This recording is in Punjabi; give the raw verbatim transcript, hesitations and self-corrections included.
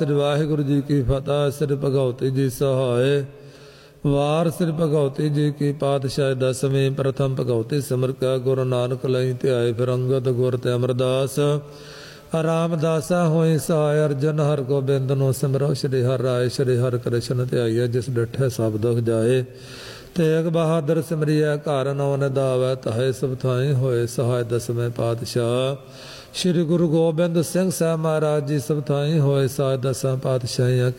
ਸ੍ਰੀ ਵਾਹਿਗੁਰੂ ਜੀ ਕੀ ਫਤਿਹ। ਸ੍ਰੀ ਭਗਵਤੀ ਜੀ ਸਹਾਇ। ਵਾਰ ਸ੍ਰੀ ਭਗਵਤੀ ਜੀ ਕੀ ਪਾਤਸ਼ਾਹ ਦਸਵੇਂ। ਪ੍ਰਥਮ ਭਗਵਤੀ ਸਿਮਰ ਕੈ ਗੁਰੂ ਨਾਨਕ ਲਈ ਧਿਆਏ। ਫਿਰ ਅੰਗਦ ਗੁਰ ਤੇ ਅਮਰਦਾਸ ਰਾਮਦਾਸਾ ਹੋਈ ਸਹਾਇ। ਅਰਜਨ ਹਰ ਗੋਬਿੰਦ ਨੂੰ ਸਿਮਰੋ। ਸ਼੍ਰੀ ਹਰਿ ਰਾਇ ਸ਼੍ਰੀ ਹਰਿ ਕ੍ਰਿਸ਼ਨ ਧਿਆਈਐ। ਜਿਸ ਡਿਠੇ ਸਭ ਦੁਖ ਜਾਏ। ਤੇਗ ਬਹਾਦਰ ਸਿਮਰਿਐ ਘਰ ਨੌ ਨਿਧਾਵੈ। ਤਹੈ ਸਭ ਥਾਈ ਹੋਏ ਸਹਾਇ। ਦਸਵੇਂ ਪਾਤਸ਼ਾਹ ਸ਼੍ਰੀ ਗੁਰੂ ਗੋਬਿੰਦ ਸਿੰਘ ਸਾਹਿਬ ਮਹਾਰਾਜ ਜੀ ਸਭ ਥਾਈ ਹੋਏ ਸਹਾਇ। ਦਸਾਂ ਪਾਤਸ਼ਾਹੀਆਂ